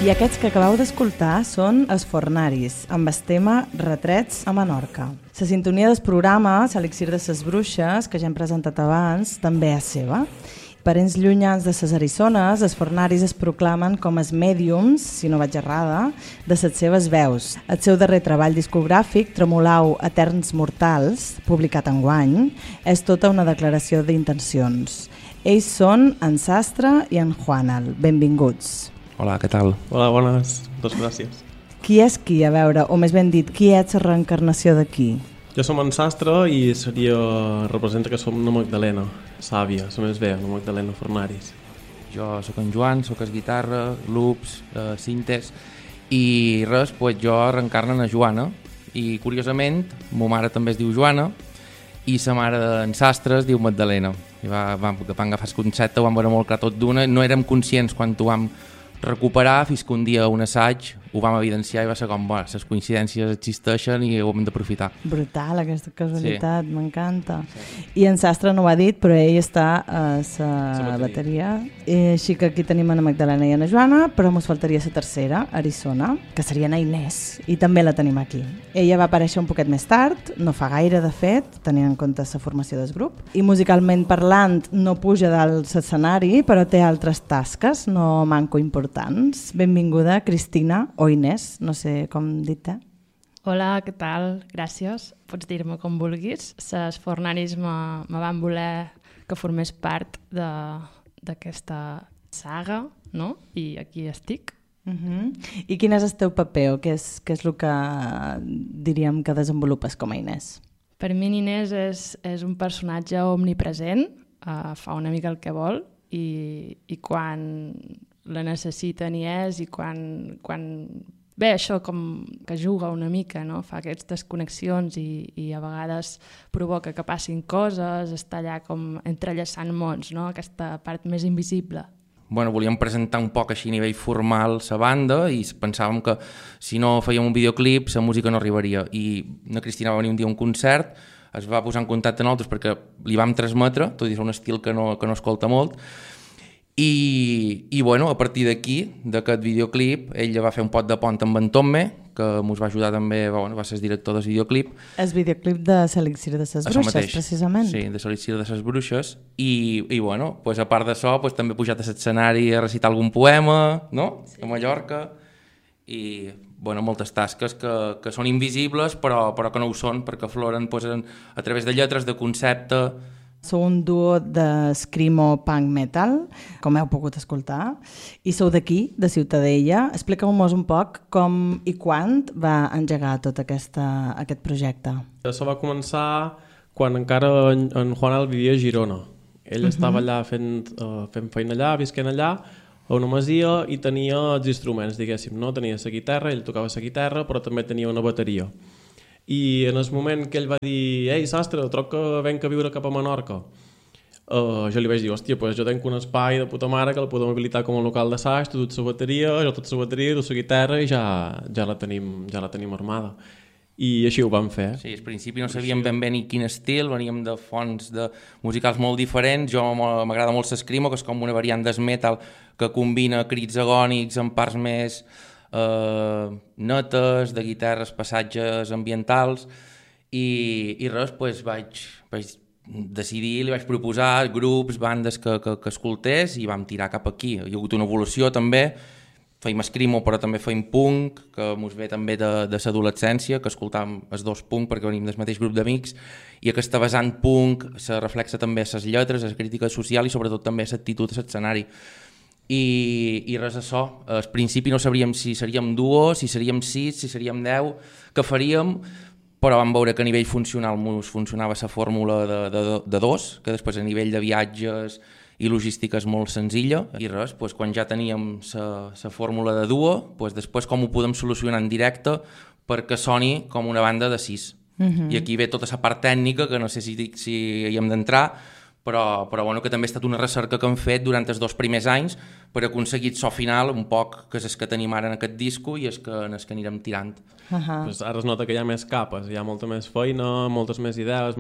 I aquests que acabeu d'escoltar són Els Fornaris, amb el tema Retrets a Menorca. La sintonia del programa, l'Elixir de ses Bruixes, que ja hem presentat abans, també és seva. Parents llunyans de ses Arissones, els Fornaris es proclamen com els mèdiums, si no vaig errada, de les seves veus. El seu darrer treball discogràfic, Tremolau Eterns Mortals, publicat enguany, és tota una declaració d'intencions. Ells són en Sastre i en Juanal. Benvinguts. Hola, què tal? Hola, bones. Moltes gràcies. Qui és qui, a veure, o més ben dit, qui ets la reencarnació de qui? Jo som en Sastre i representa que som una Magdalena, sàvia, som més bé, una Magdalena Fornaris. Jo sóc en Joan, sóc guitarra, loops, cintes i res, pues jo reencarno en Joana i curiosament, ma mare també es diu Joana i sa mare d'en Sastre es diu Magdalena. I vam agafar el concepte, ho vam veure molt clar tot d'una, no érem conscients quan ho vam recuperar fins que un dia un assaig ho vam evidenciar i va ser com, bueno, les coincidències existeixen i ho hem d'aprofitar. Brutal, aquesta casualitat, sí. M'encanta. Sí. I en Sastre no ho ha dit, però ell està a la bateria. I així que aquí tenim a Magdalena i a Joana, però ens faltaria la tercera, Arissona, que seria na Inés, i també la tenim aquí. Ella va aparèixer un poquet més tard, no fa gaire de fet, tenint en compte la formació del grup, i musicalment parlant no puja dalt l'escenari, però té altres tasques no manco importants. Benvinguda, Cristina, o Inés, no sé com dir-te. Hola, què tal? Gràcies. Pots dir-me com vulguis. Les Fornaris me van voler que formés part d'aquesta saga, no? I aquí estic. I quin és el teu paper o què és el que diríem que desenvolupes com a Inés? Per mi Inés és un personatge omnipresent, fa una mica el que vol i quan la necessiten hi és i quan bé, això com que juga una mica, no? Fa aquestes connexions i a vegades provoca que passin coses, està allà com entrellaçant mons, no? Aquesta part més invisible. Bueno, volíem presentar un poc així a nivell formal la banda i pensàvem que si no fèiem un videoclip la música no arribaria i la Cristina va venir un dia a un concert, es va posar en contacte amb nosaltres perquè li vam transmetre, tot i ser un estil que no escolta molt. I bueno, a partir d'aquí, d'aquest videoclip, ella va fer un pot de pont amb en Tomme, que ens va ajudar també, bueno, va ser el director del videoclip. El videoclip de l'Elixir de ses Bruixes, precisament. Sí, de l'Elixir de ses Bruixes. I bueno, pues a part d'això, pues, també he pujat a l'escenari a recitar algun poema, no? Sí. A Mallorca. I bueno, moltes tasques que són invisibles, però que no ho són, perquè afloren pues, a través de lletres, de concepte. Sou un duo de screamo punk metal, com heu pogut escoltar, i sou d'aquí, de Ciutadella. Expliqueu-nos un poc com i quan va engegar tot aquest projecte. Això va començar quan encara en Juanal vivia a Girona. Ell estava allà fent feina allà, visquent allà, a una masia, i tenia els instruments, diguéssim, no? Tenia la guitarra, ell tocava la guitarra, però també tenia una bateria. I en el moment que ell va dir «Ei, Sastre, troc que venc a viure cap a Menorca», jo li vaig dir «Hòstia, pues jo tenc un espai de puta mare que el podem habilitar com a local d'assaig, tu la bateria, jo tota la bateria, tu la guitarra i ja la tenim armada». I així ho vam fer. Sí, al principi no sabíem ben bé ni quin estil, veníem de fonts musicals molt diferents. Jo m'agrada molt l'escrimo, que és com una variant del metal que combina crits agònics amb parts més notes, de guitarres, passatges ambientals i res, pues vaig decidir, li vaig proposar grups, bandes que escoltés i vam tirar cap aquí. Hi ha hagut una evolució també, feim screamo però també feim punk, que mos ve també de l'adolescència, que escoltàvem els dos punk perquè venim del mateix grup d'amics, i aquesta vessant punk se reflexa també a les lletres, a la crítica social i sobretot també a l'actitud a l'escenari. I res d'això, al principi no sabríem si seríem duo, si seríem 6, si seríem 10, què faríem, però vam veure que a nivell funcional funcionava la fórmula de dos, que després a nivell de viatges i logística és molt senzilla, i res, doncs quan ja teníem la fórmula de duo, doncs després com ho podem solucionar en directe perquè soni com una banda de 6. I aquí ve tota la part tècnica, que no sé si hi hem d'entrar, però bueno, que també ha estat una recerca que hem fet durant els 2 primers anys per aconseguir el so final un poc, que és el que tenim ara en aquest disco i és que anirem tirant. Pues ara es nota que hi ha més capes, hi ha molta més feina, moltes més idees,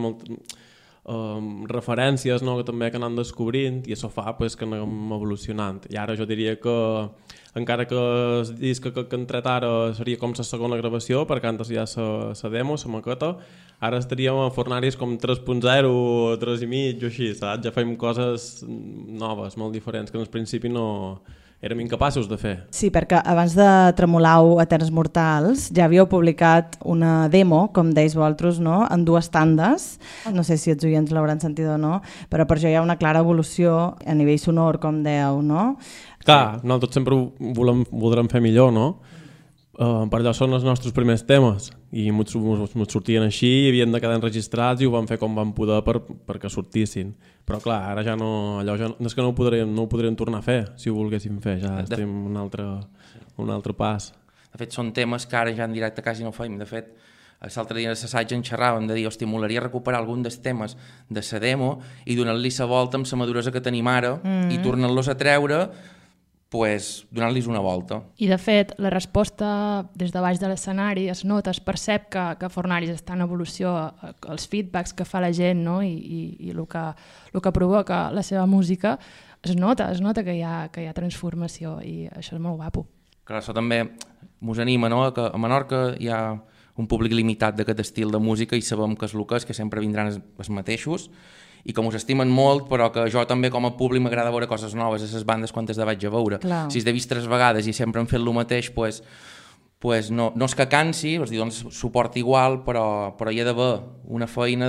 referències, no? Que també que anem descobrint, i això fa pues, que anem evolucionant. I ara jo diria que encara que el disc que hem tret ara seria com la segona gravació, perquè antes ja la demo, la maqueta, ara estaríem a Fornaris com 3.0, 3,5 o així, saps? Ja fem coses noves, molt diferents, que en el principi no érem incapaços de fer. Sí, perquè abans de Tremolau Eterns Mortals ja havíeu publicat una demo, com deis vosaltres, no? En 2 tandes. No sé si els oients l'hauran sentit o no, però per això hi ha una clara evolució a nivell sonor, com dèieu, no? Clar, nosaltres sempre voldrem fer millor, no? Per allò són els nostres primers temes i ens sortien així, havien de quedar enregistrats i ho vam fer com vam poder perquè sortissin. Però clar, ara ja no, allò ja no és que no ho podríem tornar a fer si ho volguéssim fer, ja estem un altre pas. De fet, són temes que ara ja en directe quasi no feim. De fet, l'altre dia a l'assaig en xerràvem de dir, hòstia, molaria recuperar algun dels temes de la demo i donar-li la volta amb la maduresa que tenim ara i tornar-los a treure, pues, donant-los una volta. I de fet, la resposta des de baix de l'escenari es nota, es percep que Fornaris està en evolució, els feedbacks que fa la gent, no? I el que provoca la seva música, es nota que hi ha transformació i això és molt guapo. Clar, això també ens anima, no? Que a Menorca hi ha un públic limitat d'aquest estil de música i sabem que és el que sempre vindran els mateixos i com us estimen molt, però que jo també com a públic m'agrada veure coses noves a les bandes quan les vaig a veure. Clar. Si has de vist 3 vegades i sempre hem fet el mateix, pues no és que cansi, doncs suport igual, però hi ha d'haver una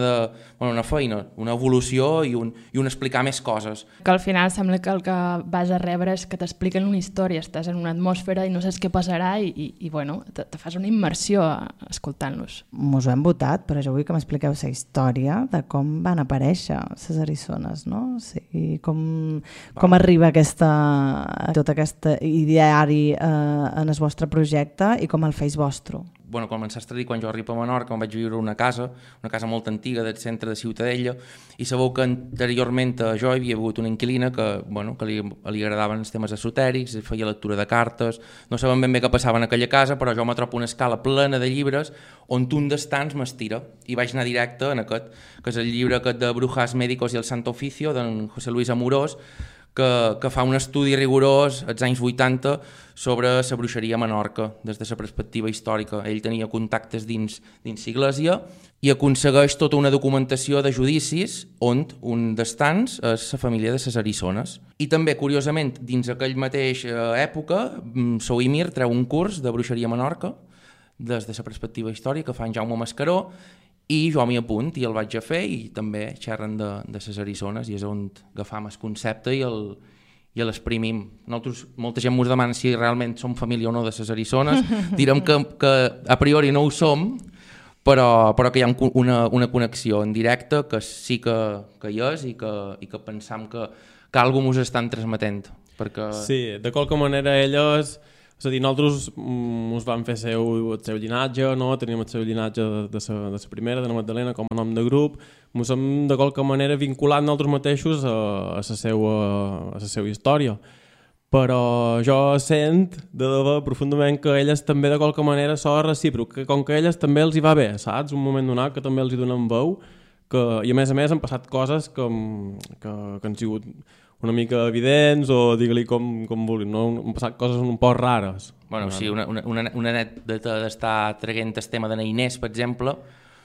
evolució i un explicar més coses. Que al final sembla que el que vas a rebre és que t'expliquen una història, estàs en una atmosfera i no saps què passarà i bueno, te fas una immersió escoltant-los. Mos ho hem votat, però jo vull que m'expliqueu la història de com van aparèixer les Arizones, no? O sigui, com arriba tot aquest ideari en el vostre projecte i com el feis vostre. Bueno, començaste a dir, quan jo arribo a Menorca, on vaig viure una casa molt antiga del centre de Ciutadella, i sabeu que anteriorment a jo hi havia hagut una inquilina que li agradaven els temes esotèrics, feia lectura de cartes, no sabem ben bé què passava en aquella casa, però jo m'atropo una escala plena de llibres on un d'estants m'estira, i vaig anar directe en aquest, que és el llibre aquest de Brujas Médicos i el Santo Oficio, d'en José Luis Amorós, que fa un estudi rigorós als anys 80 sobre la bruixeria a Menorca, des de la perspectiva històrica. Ell tenia contactes dins l'Església i aconsegueix tota una documentació de judicis on un d'estants és la família de les Arizones. I també, curiosament, dins aquell mateix època, Souimir treu un curs de bruixeria a Menorca des de la perspectiva històrica que fa en Jaume Mascaró, i jo m'hi apunt i el vaig a fer, i també xerren de les Arizones, i és on agafam el concepte i l'exprimim. Nosaltres, molta gent ens demana si realment som família o no de les Arizones. Direm que a priori no ho som, però que hi ha una connexió en directe que sí que hi és i que pensam que alguna cosa ens estan transmetent. Perquè... Sí, de qualque manera elles... És a dir, nosaltres ens vam fer el seu llinatge, no? Teníem el seu llinatge de la primera, de la Magdalena, com a nom de grup. Ens hem de qualque manera vinculat nosaltres mateixos a la seva història. Però jo sent de debò profundament que elles també de qualque manera són recíproc, que com que a elles també els hi va bé, saps? Un moment donat que també els hi donen veu, i a més han passat coses que han sigut una mica evidents o digue-li com vulguin, no? Han passat coses un poc rares. Bueno, sí, una anècdota d'estar traient el tema de Inés, per exemple,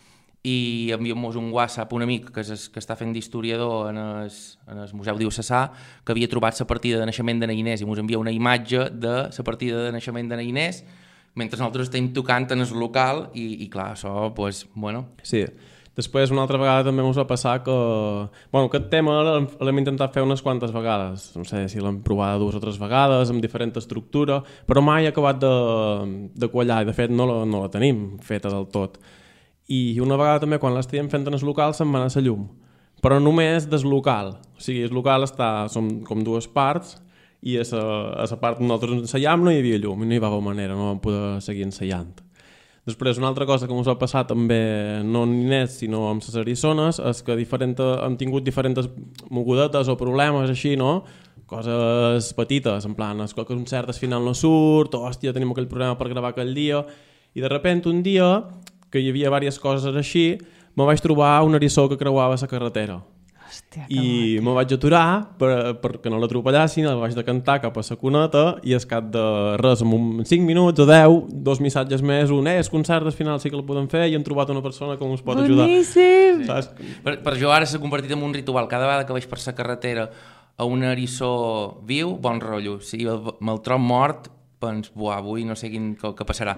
i enviem-nos un WhatsApp a un amic que està fent d'historiador en el Museu Diocesà, que havia trobat la partida de naixement de Inés, i ens envia una imatge de la partida de naixement de Inés mentre nosaltres estem tocant en el local i clar, això, pues, bueno... Sí. Després, una altra vegada també ens va passar que... Bueno, aquest tema l'hem intentat fer unes quantes vegades. No sé si l'hem provat 2 o 3 vegades, amb diferent estructura, però mai ha acabat de quallar, i de fet no la tenim feta del tot. I una vegada també, quan l'estàvem fent en el local, se'n va anar la llum. Però només des local. O sigui, el local són com 2 parts, i a la part on nosaltres ensaiam no hi havia llum, i no hi va haver manera, no vam poder seguir ensaiant. Després, una altra cosa que ens va passar també, no en Inés, sinó amb les Arizones, és que hem tingut diferents mogudetes o problemes així, no? Coses petites, en plan, que un concert al final no surt, o hòstia, tenim aquell problema per gravar aquell dia, i de repente un dia, que hi havia diverses coses així, me vaig trobar un eriçó que creuava la carretera. Hòstia, I me vaig aturar perquè no l'atropellassin, el vaig de cantar cap a la cuneta i al cap de res, en 5 minuts o 10, 2 missatges més, el concert del final sí que el podem fer i hem trobat una persona que ens pot ajudar. Boníssim! Saps? Per jo ara s'ha convertit en un ritual. Cada vegada que vaig per la carretera a un eriçó viu, bon rotllo. Si me'l trob mort, pens, buah, avui no sé què passarà.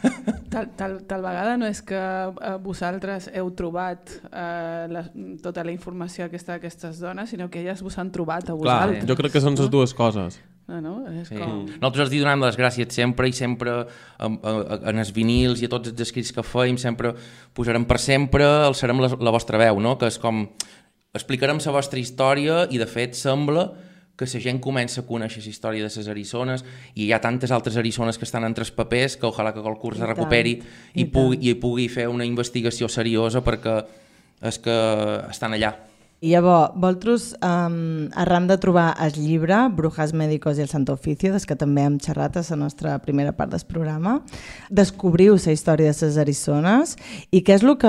Tal vegada no és que vosaltres heu trobat tota la informació d'aquestes dones, sinó que elles vos han trobat a vosaltres. Clar, jo crec que són les dues coses. No? És Sí. com... Nosaltres els donem les gràcies sempre i sempre en els vinils i a tots els escrits que feim sempre posarem per sempre, alçarem la vostra veu, no? Que és com explicarem la vostra història i de fet sembla que la gent comença a conèixer la història de les eriçones i hi ha tantes altres eriçones que estan entre els papers que ojalà que qualcú es recuperi i pugui fer una investigació seriosa perquè és que estan allà. I llavors, vosaltres, arran de trobar el llibre Brujas Médicos i el Santo Oficio, des que també hem xerrat a la nostra primera part del programa, descobriu la història de les eriçones i què és el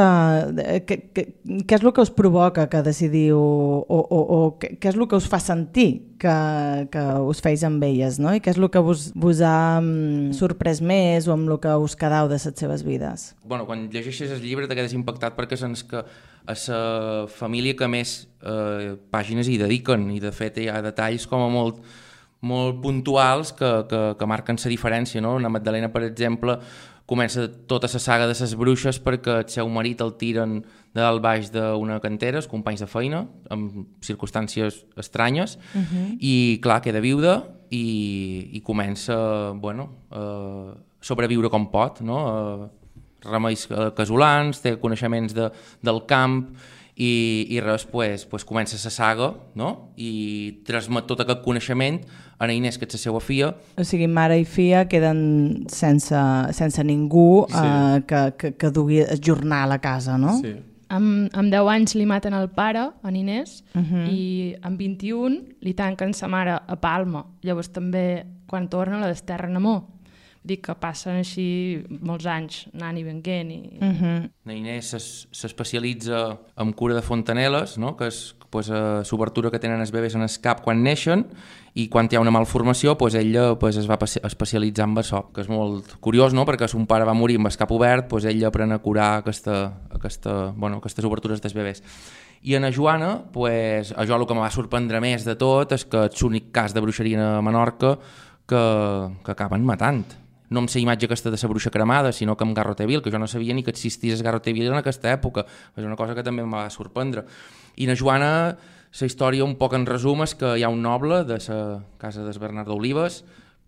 que us provoca que decidiu o què és el que us fa sentir que us feis amb elles, no? I què és el que vos ha sorprès més o amb el que us quedau de les seves vides? Bueno, quan llegeixes el llibre te quedes impactat perquè sents que a la família que més pàgines hi dediquen i de fet hi ha detalls com a molt puntuals que marquen la diferència, no? La Magdalena, per exemple, comença tota la saga de les bruixes perquè el seu marit el tiren de dalt baix d'una cantera, els companys de feina, en circumstàncies estranyes, i clar, queda viuda i comença a sobreviure com pot, no? Remeis casolans, té coneixements del camp i res, pues comença la saga, no? I transmet tot aquest coneixement a Inés, que és la seva filla. O sigui, mare i filla queden sense ningú que dugui el jornal a casa, no? Sí. Amb 10 anys li maten el pare, en Inés, i amb 21 li tanquen sa mare a Palma. Llavors també, quan torna, la desterren a Mó. Dic que passen així molts anys anant i venguent. La Inés s'especialitza en cura de fontaneles, no? Que és l'obertura que tenen els bebès en el cap quan neixen, i quan hi ha una malformació ella es va especialitzar en això, que és molt curiós, no? Perquè son pare va morir amb el cap obert, ella aprèn a curar aquestes obertures dels bebès. I en Joana, això el que em va sorprendre més de tot és que és l'únic cas de bruixeria a Menorca que acaben matant. No amb la imatge aquesta de la bruixa cremada, sinó que amb Garroteville, que jo no sabia ni que existís Garroteville en aquesta època. És una cosa que també em va sorprendre. I en Joana, la història un poc en resum és que hi ha un noble de la casa del Bernat d'Olives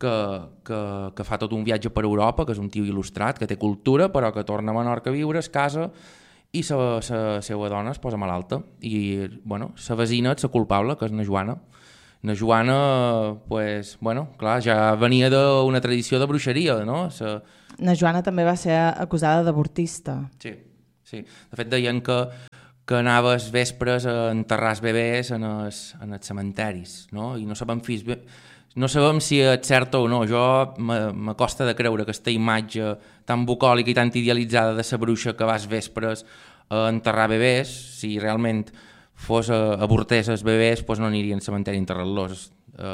que fa tot un viatge per Europa, que és un tio il·lustrat, que té cultura, però que torna a Menorca a viure, es casa, i la seva dona es posa malalta. I, la vecina és la culpable, que és na Joana. Na Joana, clar, ja venia d'una tradició de bruixeria, no? Na Joana també va ser acusada d'avortista. Sí. De fet, deien que anava als vespres a enterrar els bebès en els cementeris, no? I no sabem si és cert o no. Jo m'acosta de creure que aquesta imatge tan bucòlica i tan idealitzada de la bruixa que va als vespres a enterrar bebès, si realment avortés els bebès, no anirien al cementeri a enterrar-los.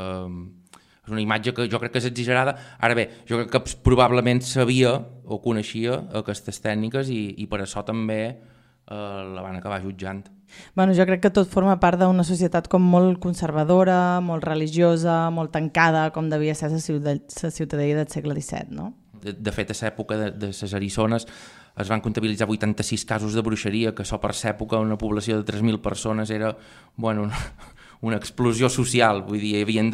És una imatge que jo crec que és exagerada. Ara bé, jo crec que probablement sabia o coneixia aquestes tècniques i per això també la van acabar jutjant. Jo crec que tot forma part d'una societat com molt conservadora, molt religiosa, molt tancada, com devia ser la ciutadella del segle XVII, no? De fet, a l'època de les eriçones es van comptabilitzar 86 casos de bruixeria, que això per l'època una població de 3.000 persones era una explosió social. Vull dir, havien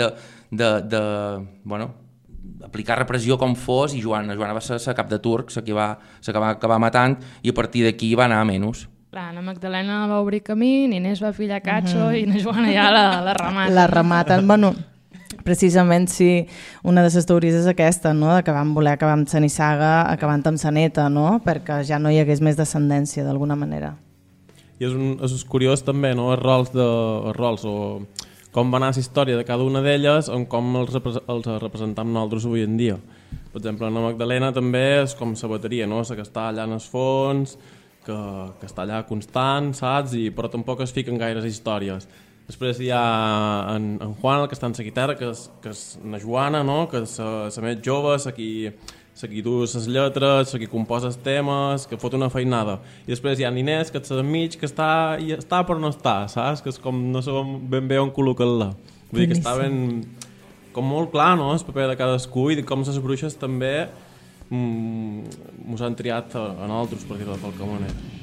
aplicar repressió com fos, i Joana va ser la cap de turcs, que va acabar matant, i a partir d'aquí va anar a menys. Clar, la Magdalena va obrir camí, Inés va fillar Catxo i na Joana ja la remata. La rematen, precisament sí, una de les teories és aquesta, no? Que van voler acabar amb sa nissaga, acabant amb sa neta, no? Perquè ja no hi hagués més descendència, d'alguna manera. I és curiós també, no? Els rols o com va anar la història de cada una d'elles en com els representam nosaltres avui en dia. Per exemple, la Magdalena també és com la bateria, no? La que està allà en el fons, que està allà constant, saps? Però tampoc es fiquen gaires històries. Després hi ha en Juan, el que està en la guitarra, que és na Joana, no? Que és la més jove, la qui du les lletres, la qui composa els temes, que fot una feinada. I després hi ha Inés, que és enmig, que està però no està, saps? Que és com no sabem ben bé on col·locar-la. Vull dir que està ben... com molt clar, no?, el paper de cadascú, i com les bruixes també mos han triat a nosaltres, per dir-ho de qualque manera.